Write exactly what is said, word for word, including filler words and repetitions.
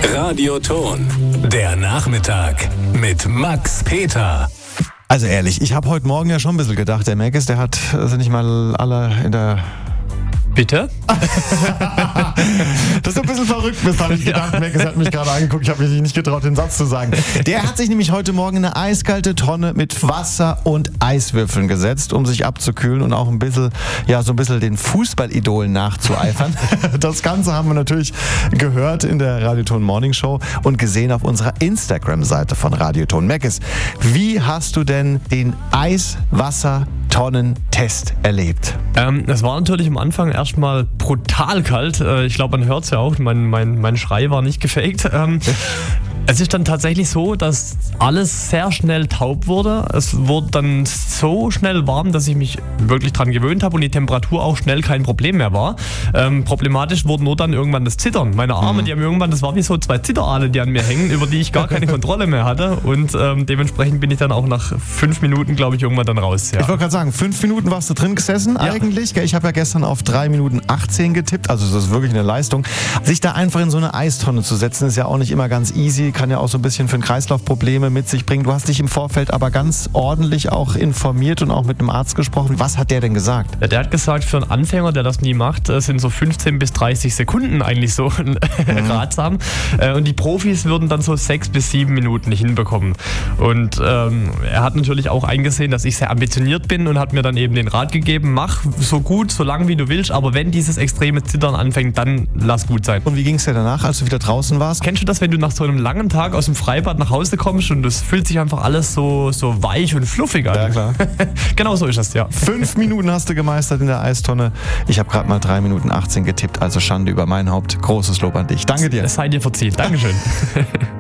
Radioton. Der Nachmittag mit Max Peter. Also ehrlich, ich habe heute Morgen ja schon ein bisschen gedacht, der Mackes, der hat also nicht mal alle in der... Bitte? Dass du ein bisschen verrückt bist, habe ich gedacht. Ja. Mackes hat mich gerade angeguckt, ich habe mich nicht getraut, den Satz zu sagen. Der hat sich nämlich heute Morgen in eine eiskalte Tonne mit Wasser und Eiswürfeln gesetzt, um sich abzukühlen und auch ein bisschen, ja, so ein bisschen den Fußballidolen nachzueifern. Das Ganze haben wir natürlich gehört in der Radioton Morning Show und gesehen auf unserer Instagram-Seite von Radioton. Mackes, wie hast du denn den Eis-Wasser-Tonnen-Test erlebt? Ähm, es war natürlich am Anfang erstmal brutal kalt. Äh, ich glaube, man hört es ja auch, mein, mein, mein Schrei war nicht gefaked. Ähm, es ist dann tatsächlich so, dass alles sehr schnell taub wurde. Es wurde dann so schnell warm, dass ich mich wirklich dran gewöhnt habe und die Temperatur auch schnell kein Problem mehr war. Ähm, problematisch wurde nur dann irgendwann das Zittern. Meine Arme, mhm. die haben irgendwann, das war wie so zwei Zitteraale, die an mir hängen, über die ich gar keine Kontrolle mehr hatte. Und ähm, dementsprechend bin ich dann auch nach fünf Minuten, glaube ich, irgendwann dann raus. Ja. Ich wollte gerade sagen, fünf Minuten warst du drin gesessen ja. eigentlich. Ich habe ja gestern auf drei Minuten achtzehn getippt, also das ist wirklich eine Leistung. Sich da einfach in so eine Eistonne zu setzen, ist ja auch nicht immer ganz easy, kann ja auch so ein bisschen für den Kreislauf Probleme mit sich bringen. Du hast dich im Vorfeld aber ganz ordentlich auch informiert und auch mit einem Arzt gesprochen. Was hat der denn gesagt? Ja, der hat gesagt, für einen Anfänger, der das nie macht, sind so fünfzehn bis dreißig Sekunden eigentlich so mhm. ratsam. Und die Profis würden dann so sechs bis sieben Minuten nicht hinbekommen. Und ähm, er hat natürlich auch eingesehen, dass ich sehr ambitioniert bin und hat mir dann eben den Rat gegeben, mach so gut, so lang wie du willst, aber wenn dieses extreme Zittern anfängt, dann lass gut sein. Und wie ging es dir danach, als du wieder draußen warst? Kennst du das, wenn du nach so einem langen Tag aus dem Freibad nach Hause kommst und es fühlt sich einfach alles so, so weich und fluffig an? Ja, klar. Genau so ist das, ja. Fünf Minuten hast du gemeistert in der Eistonne. Ich habe gerade mal drei Minuten achtzehn getippt, also Schande über mein Haupt. Großes Lob an dich. Danke dir. Es sei dir verziehen. Dankeschön.